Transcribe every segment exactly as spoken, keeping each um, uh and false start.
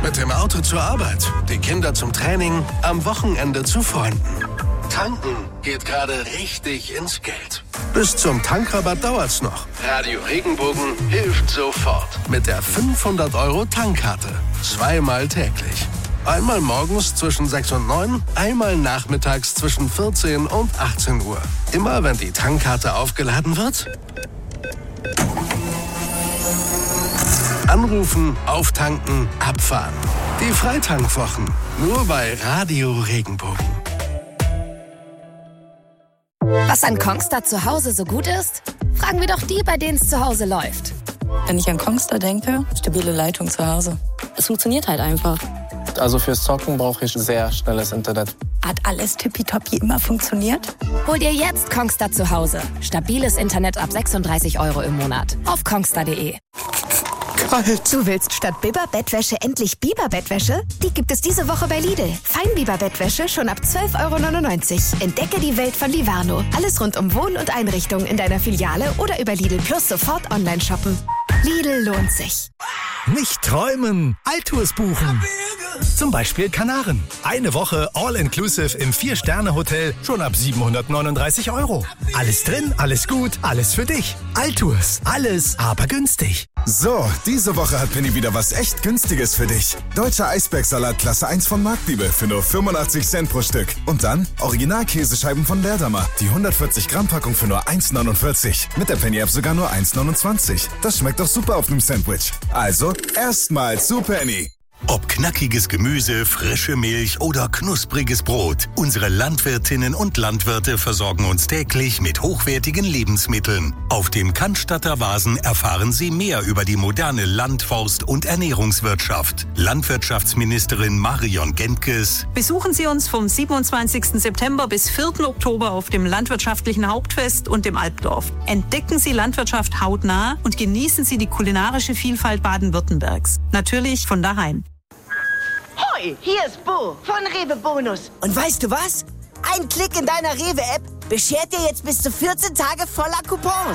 Mit dem Auto zur Arbeit, die Kinder zum Training, am Wochenende zu Freunden. Tanken geht gerade richtig ins Geld. Bis zum Tankrabatt dauert's noch. Radio Regenbogen hilft sofort. Mit der fünfhundert Euro Tankkarte. Zweimal täglich. Einmal morgens zwischen sechs und neun, einmal nachmittags zwischen vierzehn und achtzehn Uhr. Immer wenn die Tankkarte aufgeladen wird, anrufen, auftanken, abfahren. Die Freitankwwochen. Nur bei Radio Regenbogen. Was an Kongstar zu Hause so gut ist? Fragen wir doch die, bei denen es zu Hause läuft. Wenn ich an Kongstar denke, stabile Leitung zu Hause. Es funktioniert halt einfach. Also fürs Zocken brauche ich sehr schnelles Internet. Hat alles tippitoppi immer funktioniert? Hol dir jetzt Kongstar zu Hause. Stabiles Internet ab sechsunddreißig Euro im Monat. Auf kongstar punkt de. Kalt. Du willst statt Biber-Bettwäsche endlich Biber-Bettwäsche? Die gibt es diese Woche bei Lidl. Feinbiber-Bettwäsche schon ab zwölf Euro neunundneunzig. Entdecke die Welt von Livano. Alles rund um Wohn- und Einrichtung in deiner Filiale oder über Lidl Plus sofort online shoppen. Lidl lohnt sich. Nicht träumen, Altours buchen. Zum Beispiel Kanaren. Eine Woche All-Inclusive im Vier-Sterne-Hotel schon ab siebenhundertneununddreißig Euro. Alles drin, alles gut, alles für dich. Altours, alles aber günstig. So, diese Woche hat Penny wieder was echt Günstiges für dich. Deutscher Eisbergsalat Klasse eins von Marktliebe für nur fünfundachtzig Cent pro Stück. Und dann Original-Käsescheiben von Berdamer. Die hundertvierzig Gramm Packung für nur eins neunundvierzig. Mit der Penny-App sogar nur eins neunundzwanzig. Das schmeckt doch super auf einem Sandwich. Also, erstmal zu Penny. Ob knackiges Gemüse, frische Milch oder knuspriges Brot, unsere Landwirtinnen und Landwirte versorgen uns täglich mit hochwertigen Lebensmitteln. Auf dem Cannstatter Vasen erfahren Sie mehr über die moderne Land-, Forst- und Ernährungswirtschaft. Landwirtschaftsministerin Marion Gentges. Besuchen Sie uns vom siebenundzwanzigsten September bis vierten Oktober auf dem Landwirtschaftlichen Hauptfest und dem Alpdorf. Entdecken Sie Landwirtschaft hautnah und genießen Sie die kulinarische Vielfalt Baden-Württembergs. Natürlich von daheim. Hoi, hier ist Bo von Rewe Bonus. Und weißt du was? Ein Klick in deiner Rewe-App beschert dir jetzt bis zu vierzehn Tage voller Coupons.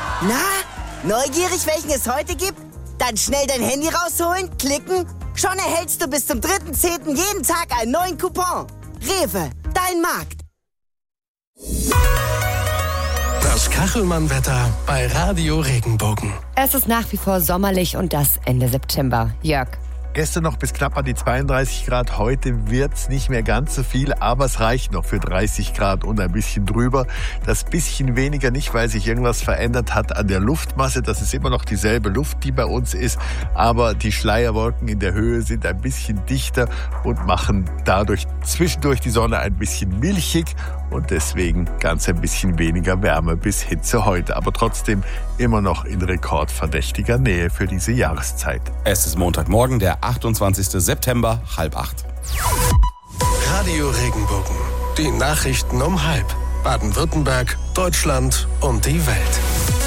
Na, neugierig, welchen es heute gibt? Dann schnell dein Handy rausholen, klicken. Schon erhältst du bis zum dritten zehnten jeden Tag einen neuen Coupon. Rewe, dein Markt. Das Kachelmann-Wetter bei Radio Regenbogen. Es ist nach wie vor sommerlich und das Ende September. Jörg. Gestern noch bis knapp an die zweiunddreißig Grad, heute wird's nicht mehr ganz so viel, aber es reicht noch für dreißig Grad und ein bisschen drüber. Das bisschen weniger nicht, weil sich irgendwas verändert hat an der Luftmasse. Das ist immer noch dieselbe Luft, die bei uns ist, aber die Schleierwolken in der Höhe sind ein bisschen dichter und machen dadurch zwischendurch die Sonne ein bisschen milchig und deswegen ganz ein bisschen weniger Wärme bis Hitze heute, aber trotzdem immer noch in rekordverdächtiger Nähe für diese Jahreszeit. Es ist Montagmorgen, der achtundzwanzigsten September, halb acht. Radio Regenbogen. Die Nachrichten um halb. Baden-Württemberg, Deutschland und die Welt.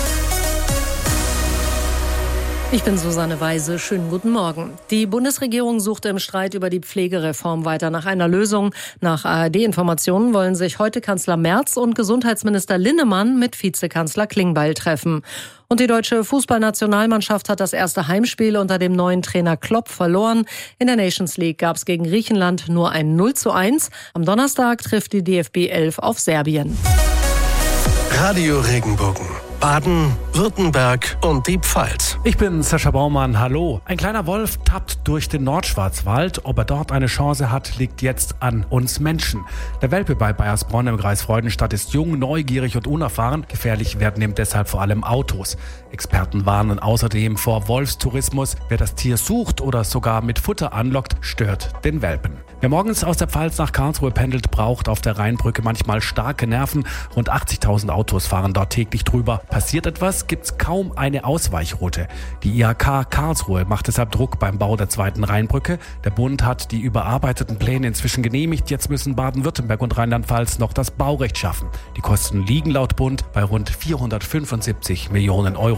Ich bin Susanne Weise. Schönen guten Morgen. Die Bundesregierung sucht im Streit über die Pflegereform weiter nach einer Lösung. Nach A R D-Informationen wollen sich heute Kanzler Merz und Gesundheitsminister Linnemann mit Vizekanzler Klingbeil treffen. Und die deutsche Fußballnationalmannschaft hat das erste Heimspiel unter dem neuen Trainer Klopp verloren. In der Nations League gab es gegen Griechenland nur ein null zu eins. Am Donnerstag trifft die D F B elf auf Serbien. Radio Regenbogen. Baden, Württemberg und die Pfalz. Ich bin Sascha Baumann, hallo. Ein kleiner Wolf tappt durch den Nordschwarzwald. Ob er dort eine Chance hat, liegt jetzt an uns Menschen. Der Welpe bei Baiersbronn im Kreis Freudenstadt ist jung, neugierig und unerfahren. Gefährlich werden ihm deshalb vor allem Autos. Experten warnen außerdem vor Wolfstourismus. Wer das Tier sucht oder sogar mit Futter anlockt, stört den Welpen. Wer morgens aus der Pfalz nach Karlsruhe pendelt, braucht auf der Rheinbrücke manchmal starke Nerven. Rund achtzigtausend Autos fahren dort täglich drüber. Passiert etwas, gibt's kaum eine Ausweichroute. Die I H K Karlsruhe macht deshalb Druck beim Bau der zweiten Rheinbrücke. Der Bund hat die überarbeiteten Pläne inzwischen genehmigt. Jetzt müssen Baden-Württemberg und Rheinland-Pfalz noch das Baurecht schaffen. Die Kosten liegen laut Bund bei rund vierhundertfünfundsiebzig Millionen Euro.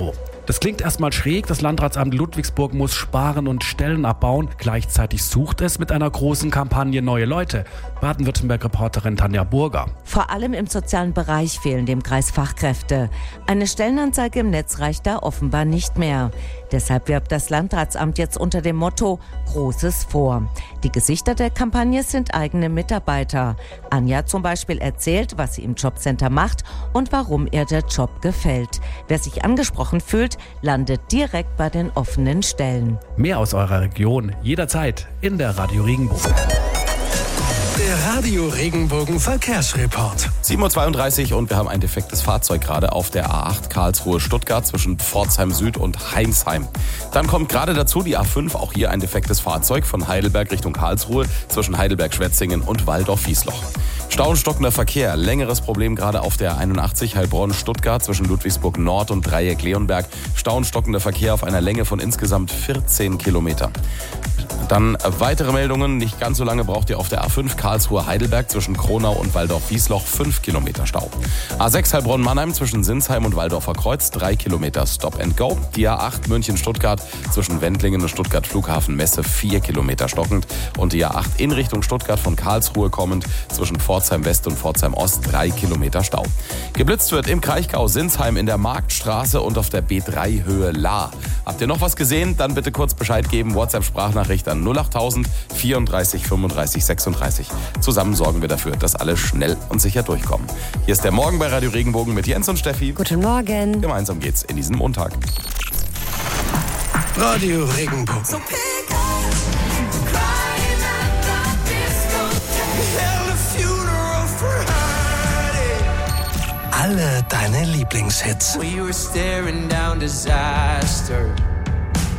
Das klingt erstmal schräg. Das Landratsamt Ludwigsburg muss sparen und Stellen abbauen. Gleichzeitig sucht es mit einer großen Kampagne neue Leute. Baden-Württemberg-Reporterin Tanja Burger. Vor allem im sozialen Bereich fehlen dem Kreis Fachkräfte. Eine Stellenanzeige im Netz reicht da offenbar nicht mehr. Deshalb wirbt das Landratsamt jetzt unter dem Motto Großes vor. Die Gesichter der Kampagne sind eigene Mitarbeiter. Anja zum Beispiel erzählt, was sie im Jobcenter macht und warum ihr der Job gefällt. Wer sich angesprochen fühlt, landet direkt bei den offenen Stellen. Mehr aus eurer Region jederzeit in der Radio Regenbogen. Der Radio Regenbogen Verkehrsreport. sieben Uhr zweiunddreißig und wir haben ein defektes Fahrzeug gerade auf der A acht Karlsruhe-Stuttgart zwischen Pforzheim Süd und Heinsheim. Dann kommt gerade dazu die A fünf, auch hier ein defektes Fahrzeug von Heidelberg Richtung Karlsruhe zwischen Heidelberg-Schwetzingen und Waldorf-Wiesloch. Stau und stockender Verkehr, längeres Problem gerade auf der einundachtzig Heilbronn-Stuttgart zwischen Ludwigsburg Nord und Dreieck Leonberg. Stau und stockender Verkehr auf einer Länge von insgesamt vierzehn Kilometer. Dann weitere Meldungen, nicht ganz so lange braucht ihr auf der A fünf Karlsruhe-Heidelberg zwischen Kronau und Waldorf-Wiesloch fünf Kilometer Stau. A sechs Heilbronn-Mannheim zwischen Sinsheim und Waldorfer Kreuz drei Kilometer Stop and Go. Die A acht München-Stuttgart zwischen Wendlingen und Stuttgart-Flughafen-Messe vier Kilometer stockend. Und die A acht in Richtung Stuttgart von Karlsruhe kommend zwischen Pforzheim West und Pforzheim Ost drei Kilometer Stau. Geblitzt wird im Kraichgau Sinsheim in der Marktstraße und auf der B drei Höhe Lahr. Habt ihr noch was gesehen? Dann bitte kurz Bescheid geben. WhatsApp-Sprachnachricht an null achttausend vierunddreißig fünfunddreißig sechsunddreißig. Zusammen sorgen wir dafür, dass alle schnell und sicher durchkommen. Hier ist der Morgen bei Radio Regenbogen mit Jens und Steffi. Guten Morgen. Gemeinsam geht's in diesen Montag. Radio Regenbogen. So pick up, crying at the disco. Held a funeral for Heidi. Alle deine Lieblingshits. We were staring down disaster.